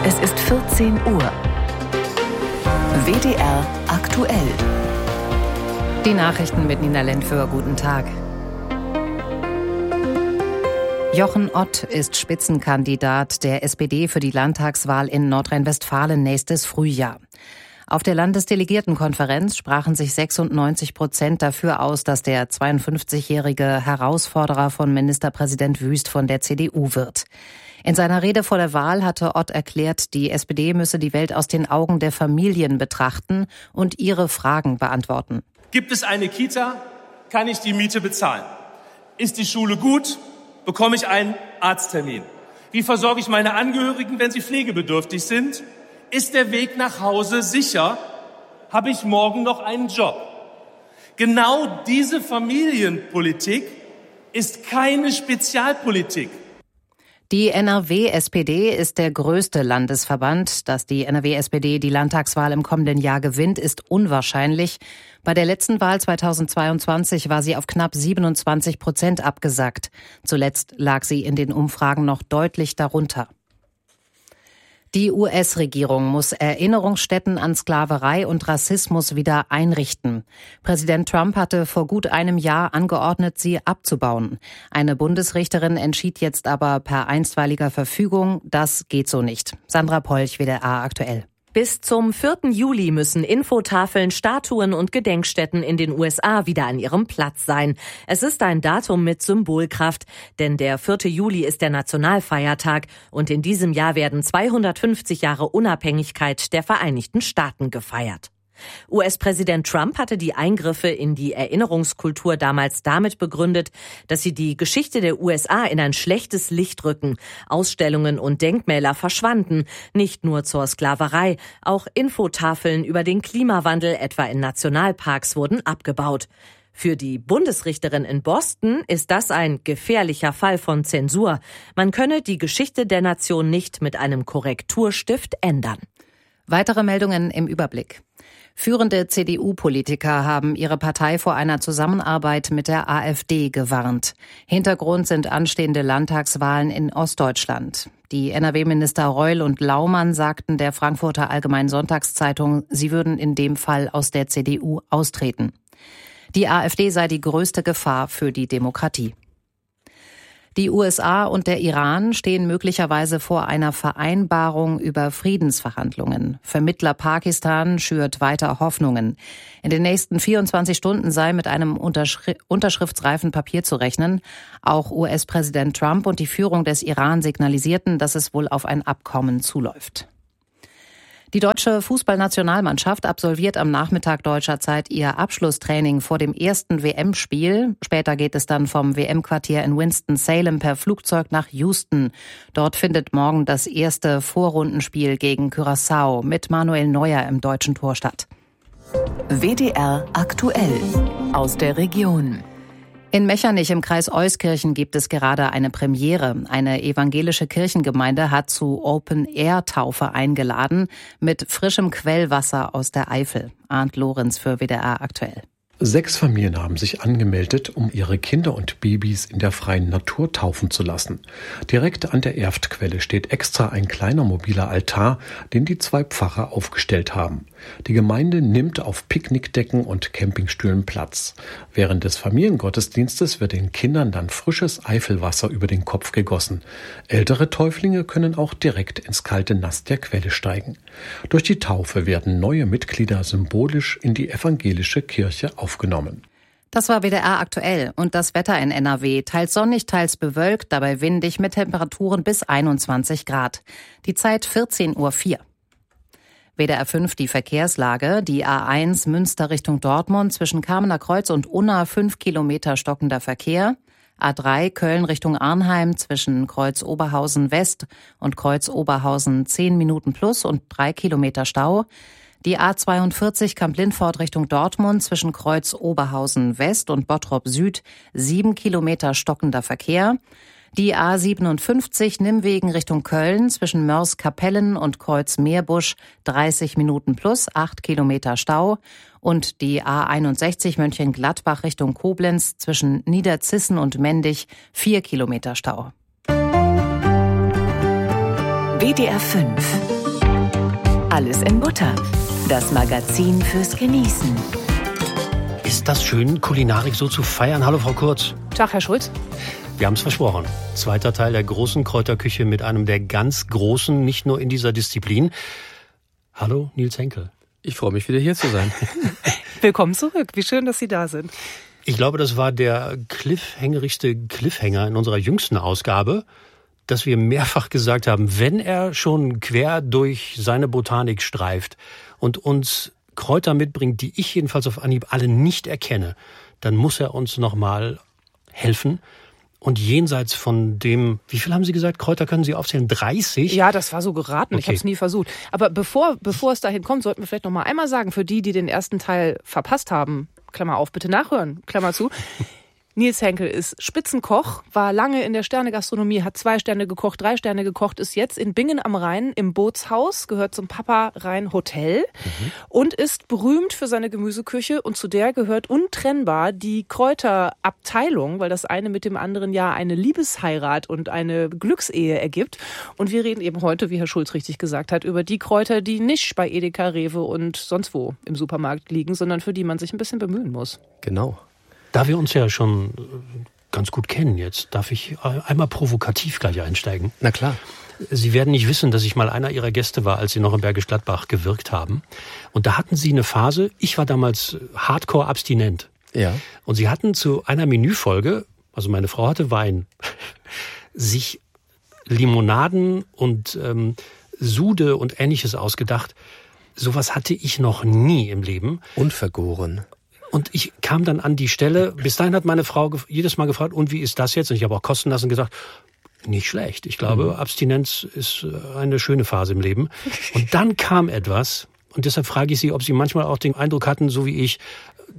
Es ist 14 Uhr. WDR aktuell. Die Nachrichten mit Nina Lentföhr. Guten Tag. Jochen Ott ist Spitzenkandidat der SPD für die Landtagswahl in Nordrhein-Westfalen nächstes Frühjahr. Auf der Landesdelegiertenkonferenz sprachen sich 96% dafür aus, dass der 52-jährige Herausforderer von Ministerpräsident Wüst von der CDU wird. In seiner Rede vor der Wahl hatte Ott erklärt, die SPD müsse die Welt aus den Augen der Familien betrachten und ihre Fragen beantworten. Gibt es eine Kita? Kann ich die Miete bezahlen? Ist die Schule gut? Bekomme ich einen Arzttermin? Wie versorge ich meine Angehörigen, wenn sie pflegebedürftig sind? Ist der Weg nach Hause sicher? Habe ich morgen noch einen Job? Genau diese Familienpolitik ist keine Spezialpolitik. Die NRW-SPD ist der größte Landesverband. Dass die NRW-SPD die Landtagswahl im kommenden Jahr gewinnt, ist unwahrscheinlich. Bei der letzten Wahl 2022 war sie auf knapp 27% abgesackt. Zuletzt lag sie in den Umfragen noch deutlich darunter. Die US-Regierung muss Erinnerungsstätten an Sklaverei und Rassismus wieder einrichten. Präsident Trump hatte vor gut einem Jahr angeordnet, sie abzubauen. Eine Bundesrichterin entschied jetzt aber per einstweiliger Verfügung, das geht so nicht. Sandra Polch, WDR aktuell. Bis zum 4. Juli müssen Infotafeln, Statuen und Gedenkstätten in den USA wieder an ihrem Platz sein. Es ist ein Datum mit Symbolkraft, denn der 4. Juli ist der Nationalfeiertag und in diesem Jahr werden 250 Jahre Unabhängigkeit der Vereinigten Staaten gefeiert. US-Präsident Trump hatte die Eingriffe in die Erinnerungskultur damals damit begründet, dass sie die Geschichte der USA in ein schlechtes Licht rücken. Ausstellungen und Denkmäler verschwanden, nicht nur zur Sklaverei, auch Infotafeln über den Klimawandel, etwa in Nationalparks, wurden abgebaut. Für die Bundesrichterin in Boston ist das ein gefährlicher Fall von Zensur. Man könne die Geschichte der Nation nicht mit einem Korrekturstift ändern. Weitere Meldungen im Überblick. Führende CDU-Politiker haben ihre Partei vor einer Zusammenarbeit mit der AfD gewarnt. Hintergrund sind anstehende Landtagswahlen in Ostdeutschland. Die NRW-Minister Reul und Laumann sagten der Frankfurter Allgemeinen Sonntagszeitung, sie würden in dem Fall aus der CDU austreten. Die AfD sei die größte Gefahr für die Demokratie. Die USA und der Iran stehen möglicherweise vor einer Vereinbarung über Friedensverhandlungen. Vermittler Pakistan schürt weiter Hoffnungen. In den nächsten 24 Stunden sei mit einem unterschriftsreifen Papier zu rechnen. Auch US-Präsident Trump und die Führung des Iran signalisierten, dass es wohl auf ein Abkommen zuläuft. Die deutsche Fußballnationalmannschaft absolviert am Nachmittag deutscher Zeit ihr Abschlusstraining vor dem ersten WM-Spiel. Später geht es dann vom WM-Quartier in Winston-Salem per Flugzeug nach Houston. Dort findet morgen das erste Vorrundenspiel gegen Curaçao mit Manuel Neuer im deutschen Tor statt. WDR aktuell aus der Region. In Mechernich im Kreis Euskirchen gibt es gerade eine Premiere. Eine evangelische Kirchengemeinde hat zu Open-Air-Taufe eingeladen mit frischem Quellwasser aus der Eifel. Arndt Lorenz für WDR aktuell. 6 Familien haben sich angemeldet, um ihre Kinder und Babys in der freien Natur taufen zu lassen. Direkt an der Erftquelle steht extra ein kleiner mobiler Altar, den die 2 Pfarrer aufgestellt haben. Die Gemeinde nimmt auf Picknickdecken und Campingstühlen Platz. Während des Familiengottesdienstes wird den Kindern dann frisches Eifelwasser über den Kopf gegossen. Ältere Täuflinge können auch direkt ins kalte Nass der Quelle steigen. Durch die Taufe werden neue Mitglieder symbolisch in die evangelische Kirche aufgenommen. Das war WDR aktuell und das Wetter in NRW. Teils sonnig, teils bewölkt, dabei windig mit Temperaturen bis 21 Grad. Die Zeit 14:04 Uhr. WDR 5 die Verkehrslage. Die A1 Münster Richtung Dortmund zwischen Kamener Kreuz und Unna 5 Kilometer stockender Verkehr. A3 Köln Richtung Arnheim zwischen Kreuz Oberhausen West und Kreuz Oberhausen 10 Minuten plus und 3 Kilometer Stau. Die A42 Kamp-Lindfort Richtung Dortmund zwischen Kreuz Oberhausen West und Bottrop Süd 7 Kilometer stockender Verkehr. Die A57 Nimwegen Richtung Köln zwischen Mörs-Kapellen und Kreuz-Meerbusch 30 Minuten plus 8 Kilometer Stau. Und die A61 Mönchengladbach Richtung Koblenz zwischen Niederzissen und Mendig 4 Kilometer Stau. WDR 5 Alles in Butter. Das Magazin fürs Genießen. Ist das schön, Kulinarik so zu feiern? Hallo, Frau Kurz. Tag, Herr Schulz. Wir haben es versprochen. Zweiter Teil der großen Kräuterküche mit einem der ganz Großen, nicht nur in dieser Disziplin. Hallo, Nils Henkel. Ich freue mich, wieder hier zu sein. Willkommen zurück. Wie schön, dass Sie da sind. Ich glaube, das war der cliffhangerigste Cliffhanger in unserer jüngsten Ausgabe, dass wir mehrfach gesagt haben, wenn er schon quer durch seine Botanik streift und uns Kräuter mitbringt, die ich jedenfalls auf Anhieb alle nicht erkenne, dann muss er uns nochmal helfen. Und jenseits von dem, wie viel haben Sie gesagt, Kräuter können Sie aufzählen? 30? Ja, das war so geraten. Okay. Ich habe es nie versucht. Aber bevor es dahin kommt, sollten wir vielleicht noch mal einmal sagen, für die den ersten Teil verpasst haben, Klammer auf, bitte nachhören, Klammer zu. Nils Henkel ist Spitzenkoch, war lange in der Sternegastronomie, hat 2 Sterne gekocht, 3 Sterne gekocht, ist jetzt in Bingen am Rhein im Bootshaus, gehört zum Papa Rhein Hotel und ist berühmt für seine Gemüseküche und zu der gehört untrennbar die Kräuterabteilung, weil das eine mit dem anderen ja eine Liebesheirat und eine Glücksehe ergibt. Und wir reden eben heute, wie Herr Schulz richtig gesagt hat, über die Kräuter, die nicht bei Edeka, Rewe und sonst wo im Supermarkt liegen, sondern für die man sich ein bisschen bemühen muss. Genau. Da wir uns ja schon ganz gut kennen jetzt, darf ich einmal provokativ gleich einsteigen. Na klar. Sie werden nicht wissen, dass ich mal einer Ihrer Gäste war, als Sie noch in Bergisch Gladbach gewirkt haben. Und da hatten Sie eine Phase, ich war damals hardcore abstinent. Ja. Und Sie hatten zu einer Menüfolge, also meine Frau hatte Wein, sich Limonaden und Sude und Ähnliches ausgedacht. Sowas hatte ich noch nie im Leben. Unvergoren. Und ich kam dann an die Stelle, bis dahin hat meine Frau jedes Mal gefragt, und wie ist das jetzt? Und ich habe auch kosten lassen gesagt, nicht schlecht. Ich glaube, Abstinenz ist eine schöne Phase im Leben. Und dann kam etwas, und deshalb frage ich Sie, ob Sie manchmal auch den Eindruck hatten, so wie ich,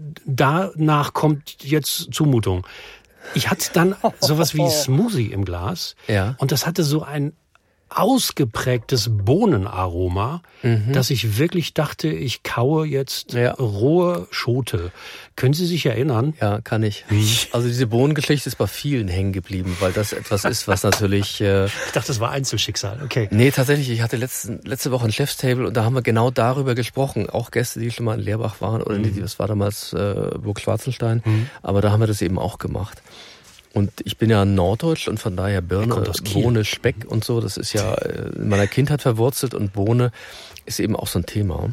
danach kommt jetzt Zumutung. Ich hatte dann sowas wie Smoothie im Glas. Ja. Und das hatte so ein ausgeprägtes Bohnenaroma, dass ich wirklich dachte, ich kaue jetzt rohe Schote. Können Sie sich erinnern? Ja, kann ich. Also diese Bohnengeschichte ist bei vielen hängen geblieben, weil das etwas ist, was natürlich... Ich dachte, das war Einzelschicksal, okay. Nee, tatsächlich, ich hatte letzte Woche ein Chefstable und da haben wir genau darüber gesprochen. Auch Gäste, die schon mal in Leerbach waren, oder nee, das war damals Burg Schwarzenstein, aber da haben wir das eben auch gemacht. Und ich bin ja Norddeutsch und von daher Birne, Bohne, Speck und so, das ist ja in meiner Kindheit verwurzelt und Bohne ist eben auch so ein Thema.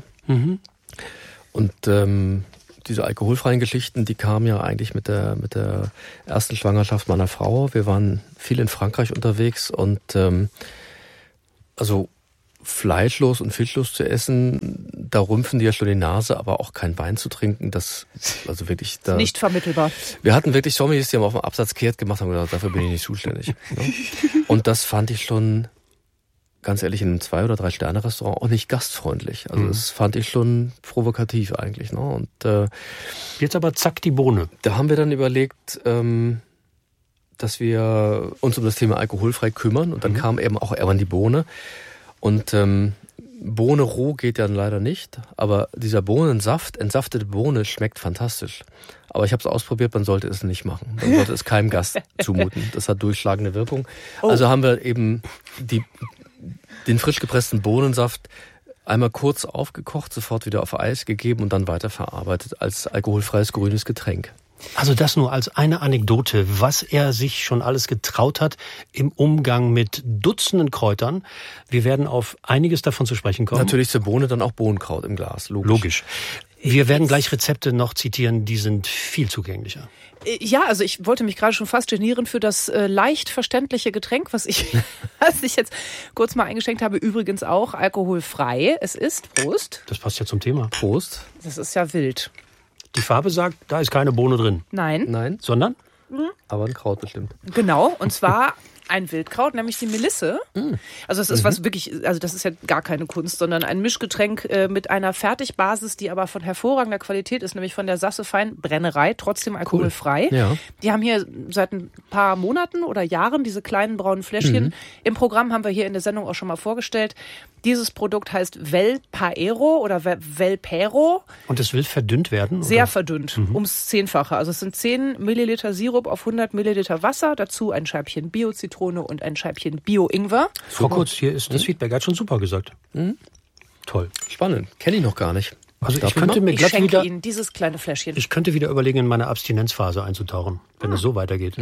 Und diese alkoholfreien Geschichten, die kamen ja eigentlich mit der ersten Schwangerschaft meiner Frau. Wir waren viel in Frankreich unterwegs und also fleischlos und fischlos zu essen, da rümpfen die ja schon die Nase, aber auch kein Wein zu trinken, das also wirklich da. Nicht vermittelbar. Wir hatten wirklich Sommeliers, die haben auf dem Absatz kehrt gemacht, haben gesagt, dafür bin ich nicht zuständig. Ne? Und das fand ich schon, ganz ehrlich, in einem 2- oder 3-Sterne-Restaurant auch nicht gastfreundlich. Also das fand ich schon provokativ eigentlich. Ne? Und jetzt aber zack die Bohne. Da haben wir dann überlegt, dass wir uns um das Thema alkoholfrei kümmern und dann kam eben auch irgendwann die Bohne. Und Bohne roh geht ja leider nicht, aber dieser Bohnensaft, entsaftete Bohne, schmeckt fantastisch. Aber ich habe es ausprobiert, man sollte es nicht machen. Man sollte es keinem Gast zumuten. Das hat durchschlagende Wirkung. Also haben wir eben den frisch gepressten Bohnensaft einmal kurz aufgekocht, sofort wieder auf Eis gegeben und dann weiterverarbeitet als alkoholfreies grünes Getränk. Also das nur als eine Anekdote, was er sich schon alles getraut hat im Umgang mit Dutzenden Kräutern. Wir werden auf einiges davon zu sprechen kommen. Natürlich zur Bohne dann auch Bohnenkraut im Glas, logisch. Wir werden gleich Rezepte noch zitieren, die sind viel zugänglicher. Ja, also ich wollte mich gerade schon fast genieren für das leicht verständliche Getränk, was ich jetzt kurz mal eingeschenkt habe. Übrigens auch alkoholfrei. Es ist, Prost. Das passt ja zum Thema. Prost. Das ist ja wild. Die Farbe sagt, da ist keine Bohne drin. Nein. Sondern? Aber ein Kraut bestimmt. Genau, und zwar ein Wildkraut, nämlich die Melisse. Also es ist was wirklich, also das ist ja gar keine Kunst, sondern ein Mischgetränk mit einer Fertigbasis, die aber von hervorragender Qualität ist, nämlich von der Sassefein Brennerei, trotzdem alkoholfrei. Cool. Ja. Die haben hier seit ein paar Monaten oder Jahren diese kleinen braunen Fläschchen. Im Programm haben wir hier in der Sendung auch schon mal vorgestellt. Dieses Produkt heißt Velpaero oder Velpero. Und es will verdünnt werden? Sehr oder? verdünnt, ums 10-fache. Also es sind 10 Milliliter Sirup auf 100 Milliliter Wasser, dazu ein Scheibchen Bio-Zitrone und ein Scheibchen Bio-Ingwer. Frau Kurz, hier ist das Feedback, er hat schon super gesagt. Toll. toll. Spannend. Kenne ich noch gar nicht. Also ich könnte mir glatt schenke wieder, Ihnen dieses kleine Fläschchen. ich könnte wieder überlegen, in meine Abstinenzphase einzutauchen, wenn es so weitergeht.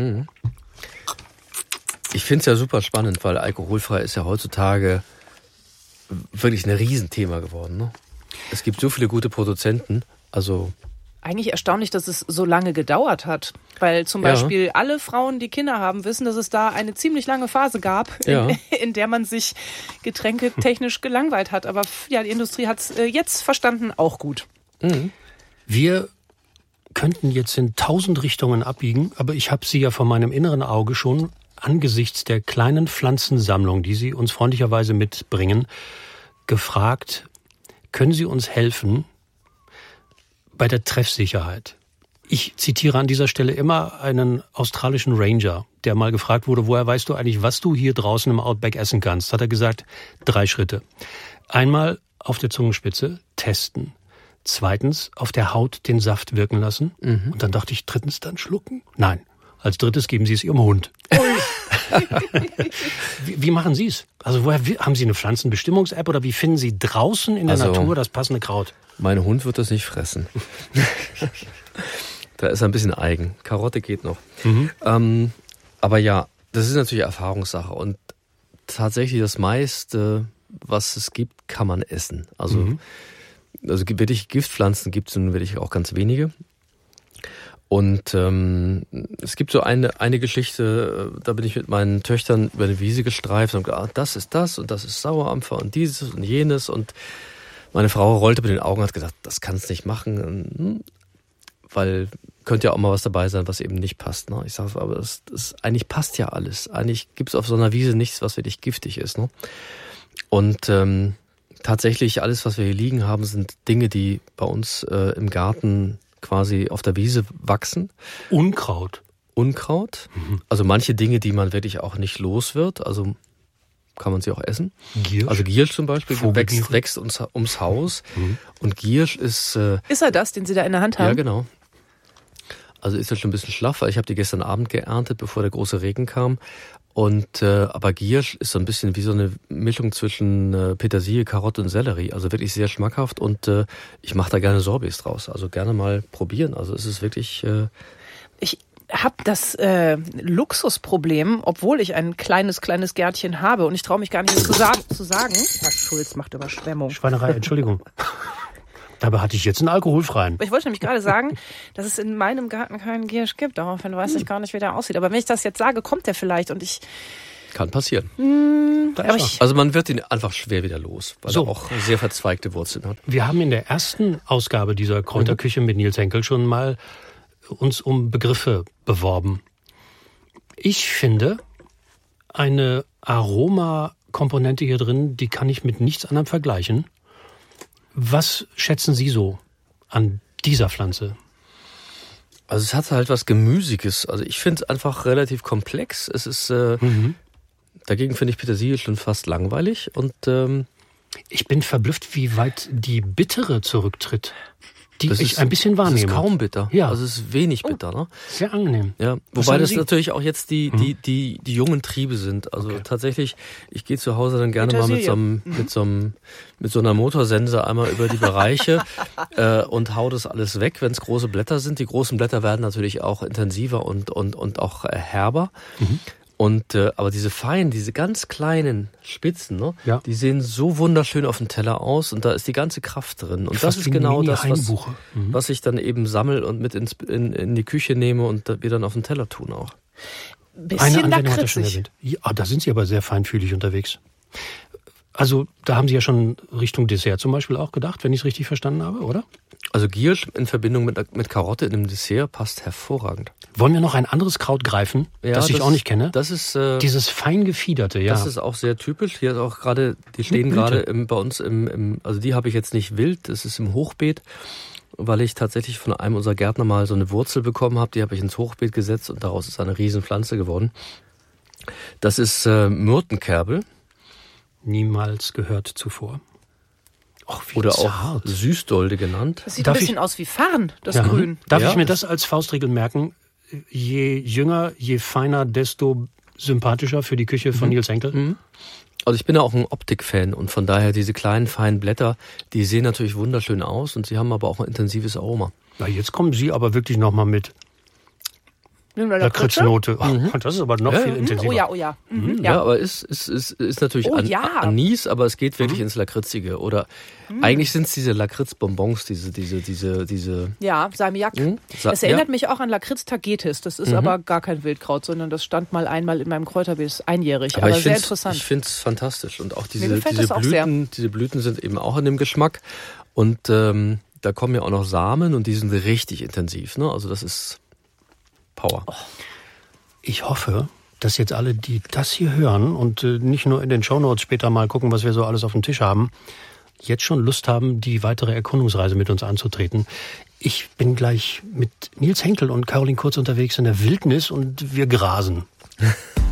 Ich finde es ja super spannend, weil alkoholfrei ist ja heutzutage wirklich ein Riesenthema geworden. Ne? Es gibt so viele gute Produzenten. Also Eigentlich erstaunlich, dass es so lange gedauert hat. Weil zum Beispiel alle Frauen, die Kinder haben, wissen, dass es da eine ziemlich lange Phase gab, in der man sich getränketechnisch gelangweilt hat. Aber ja, die Industrie hat es jetzt verstanden, auch gut. Wir könnten jetzt in 1000 Richtungen abbiegen, aber ich habe Sie ja vor meinem inneren Auge schon angesichts der kleinen Pflanzensammlung, die Sie uns freundlicherweise mitbringen, gefragt, können Sie uns helfen bei der Treffsicherheit? Ich zitiere an dieser Stelle immer einen australischen Ranger, der mal gefragt wurde, woher weißt du eigentlich, was du hier draußen im Outback essen kannst? Hat er gesagt, 3 Schritte. Einmal auf der Zungenspitze testen. 2. auf der Haut den Saft wirken lassen. Und dann dachte ich, 3. dann schlucken? Nein. Als 3. geben Sie es Ihrem Hund. Wie machen Sie es? Also haben Sie eine Pflanzenbestimmungs-App oder wie finden Sie draußen in der Natur das passende Kraut? Mein Hund wird das nicht fressen. Da ist er ein bisschen eigen. Karotte geht noch. Aber ja, das ist natürlich Erfahrungssache. Und tatsächlich das meiste, was es gibt, kann man essen. Also wirklich Giftpflanzen gibt es nun wirklich auch ganz wenige. Und es gibt so eine Geschichte, da bin ich mit meinen Töchtern über eine Wiese gestreift und gesagt, das ist das und das ist Sauerampfer und dieses und jenes. Und meine Frau rollte mit den Augen und hat gesagt, das kannst du nicht machen, weil könnte ja auch mal was dabei sein, was eben nicht passt. Ne? Ich sage, aber eigentlich passt ja alles. Eigentlich gibt es auf so einer Wiese nichts, was wirklich giftig ist. Ne? Und tatsächlich alles, was wir hier liegen haben, sind Dinge, die bei uns im Garten quasi auf der Wiese wachsen. Unkraut. Also manche Dinge, die man wirklich auch nicht los wird. Also kann man sie auch essen. Giersch. Also Giersch zum Beispiel wächst ums Haus. Und Giersch ist... Ist er das, den Sie da in der Hand haben? Ja, genau. Also ist er schon ein bisschen schlaff, weil ich habe die gestern Abend geerntet, bevor der große Regen kam. Und aber Giersch ist so ein bisschen wie so eine Mischung zwischen Petersilie, Karotte und Sellerie. Also wirklich sehr schmackhaft und ich mache da gerne Sorbets draus. Also gerne mal probieren. Also es ist wirklich... Ich habe das Luxusproblem, obwohl ich ein kleines Gärtchen habe und ich traue mich gar nicht zu sagen. Herr Schulz macht Überschwemmung. Schweinerei, Entschuldigung. Dabei hatte ich jetzt einen alkoholfreien. Ich wollte nämlich gerade sagen, dass es in meinem Garten keinen Giersch gibt. Daraufhin weiß ich gar nicht, wie der aussieht. Aber wenn ich das jetzt sage, kommt der vielleicht und ich... Kann passieren. Aber Also man wird ihn einfach schwer wieder los, weil er auch sehr verzweigte Wurzeln hat. Wir haben in der ersten Ausgabe dieser Kräuterküche mit Nils Henkel schon mal uns um Begriffe beworben. Ich finde, eine Aromakomponente hier drin, die kann ich mit nichts anderem vergleichen. Was schätzen Sie so an dieser Pflanze? Also es hat halt was Gemüsiges. Also ich finde es einfach relativ komplex. Es ist dagegen finde ich Petersilie schon fast langweilig. Und ich bin verblüfft, wie weit die Bittere zurücktritt, die ich ein bisschen wahrnehme. Das ist kaum bitter. Ja. Also es ist wenig bitter. Ne? Sehr angenehm. Ja. Wobei das natürlich auch jetzt die jungen Triebe sind. Also tatsächlich, ich gehe zu Hause dann gerne Petersilie. mal mit so einer Motorsense einmal über die Bereiche und hau das alles weg, wenn es große Blätter sind. Die großen Blätter werden natürlich auch intensiver und auch herber. Und aber diese ganz kleinen Spitzen, ne, die sehen so wunderschön auf dem Teller aus und da ist die ganze Kraft drin. Und das ist genau das, was ich dann eben sammle und mit in die Küche nehme und wir dann auf den Teller tun auch. Bisschen Anwendung hat er schon lakritzig. erwähnt. Ja, da sind Sie aber sehr feinfühlig unterwegs. Also da haben Sie ja schon Richtung Dessert zum Beispiel auch gedacht, wenn ich es richtig verstanden habe, oder? Also Giersch in Verbindung mit Karotte in einem Dessert passt hervorragend. Wollen wir noch ein anderes Kraut greifen, das ich auch nicht kenne? Das ist dieses feingefiederte, ja. Das ist auch sehr typisch. Hier ist auch gerade, die stehen gerade bei uns also die habe ich jetzt nicht wild, das ist im Hochbeet, weil ich tatsächlich von einem unserer Gärtner mal so eine Wurzel bekommen habe, die habe ich ins Hochbeet gesetzt und daraus ist eine Riesenpflanze geworden. Das ist Myrtenkerbel. Niemals gehört zuvor. Oder auch Süßdolde genannt. Das sieht ein bisschen aus wie Farn, das Grün. Darf ich mir das als Faustregel merken? Je jünger, je feiner, desto sympathischer für die Küche von Nils Henkel? Also ich bin ja auch ein Optikfan und von daher diese kleinen, feinen Blätter, die sehen natürlich wunderschön aus und sie haben aber auch ein intensives Aroma. Na, jetzt kommen Sie aber wirklich nochmal mit Lakritznote. Das ist aber noch viel intensiver. Oh ja. Ja, aber ist natürlich Anis, aber es geht wirklich ins Lakritzige. Oder eigentlich sind es diese Lakritzbonbons, diese. Ja, Salmiak. Das erinnert mich auch an Lakritz Tagetes. Das ist aber gar kein Wildkraut, sondern das stand mal einmal in meinem Kräuterbiss einjährig. Aber sehr interessant. Ich finde es fantastisch. Und auch diese Blüten sind eben auch in dem Geschmack. Und da kommen ja auch noch Samen und die sind richtig intensiv. Ne? Also das ist Power. Ich hoffe, dass jetzt alle, die das hier hören und nicht nur in den Shownotes später mal gucken, was wir so alles auf dem Tisch haben, jetzt schon Lust haben, die weitere Erkundungsreise mit uns anzutreten. Ich bin gleich mit Nils Henkel und Caroline Kurz unterwegs in der Wildnis und wir grasen.